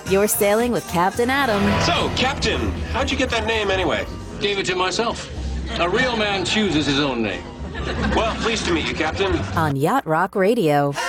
You're sailing with Captain Adam. So, Captain, how'd you get that name anyway? Gave it to myself. A real man chooses his own name. Well, pleased to meet you, Captain. On Yacht Rock Radio.